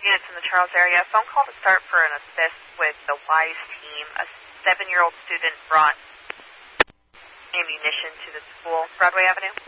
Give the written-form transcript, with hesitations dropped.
units in the Charles area. Phone call to start for an assist with the WISE team. A 7-year-old student brought ammunition to the school. Broadway Avenue.